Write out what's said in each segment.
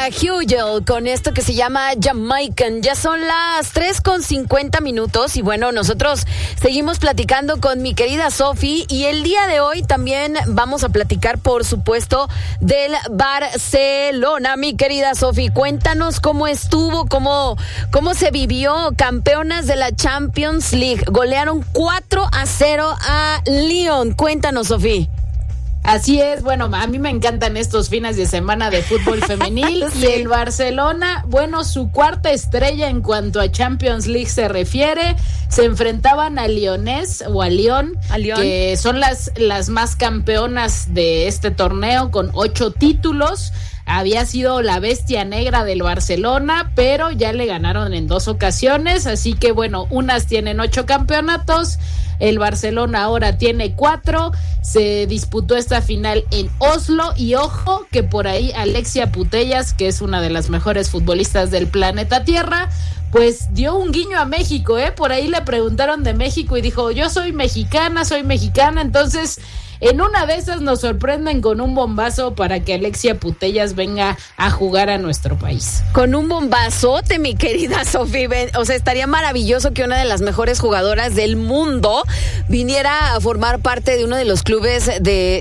Hugel con esto que se llama Jamaican. Ya son las 3:50 y bueno, nosotros seguimos platicando con mi querida Sofi y el día de hoy también vamos a platicar, por supuesto, del Barcelona. Mi querida Sofi, cuéntanos cómo estuvo, cómo se vivió. Campeonas de la Champions League, golearon 4-0 a Lyon. Cuéntanos, Sofi. Así es, bueno, a mí me encantan estos fines de semana de fútbol femenil. Sí. Y el Barcelona, bueno, su cuarta estrella en cuanto a Champions League se refiere, se enfrentaban a Lyonés o a Lyon, que son las más campeonas de este torneo con 8 títulos. Había sido la bestia negra del Barcelona, pero ya le ganaron en 2 ocasiones, así que bueno, unas tienen 8 campeonatos, el Barcelona ahora tiene 4, se disputó esta final en Oslo y ojo que por ahí Alexia Putellas, que es una de las mejores futbolistas del planeta Tierra, pues dio un guiño a México, por ahí le preguntaron de México y dijo, yo soy mexicana, entonces en una de esas nos sorprenden con un bombazo para que Alexia Putellas venga a jugar a nuestro país. Con un bombazote, mi querida Sofi. O sea, estaría maravilloso que una de las mejores jugadoras del mundo viniera a formar parte de uno de los clubes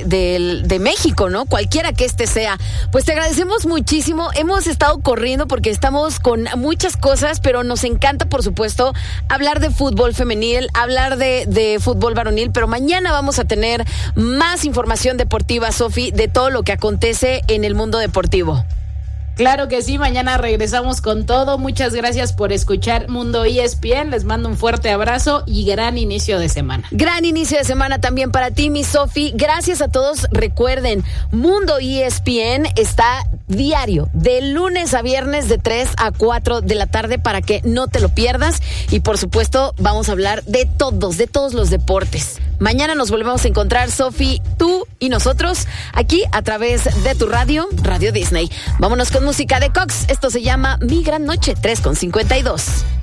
de México, ¿no? Cualquiera que este sea. Pues te agradecemos muchísimo. Hemos estado corriendo porque estamos con muchas cosas, pero nos encanta, por supuesto, hablar de fútbol femenil, hablar de fútbol varonil, pero mañana vamos a tener más información deportiva, Sofi, de todo lo que acontece en el mundo deportivo. Claro que sí, mañana regresamos con todo. Muchas gracias por escuchar Mundo ESPN. Les mando un fuerte abrazo y gran inicio de semana. Gran inicio de semana también para ti, mi Sofi. Gracias a todos. Recuerden, Mundo ESPN está diario, de lunes a viernes, de 3 a 4 de la tarde, para que no te lo pierdas. Y por supuesto, vamos a hablar de todos los deportes. Mañana nos volvemos a encontrar, Sofi, tú y nosotros, aquí a través de tu Radio Disney. Vámonos con música de Cox. Esto se llama Mi Gran Noche, 3:52.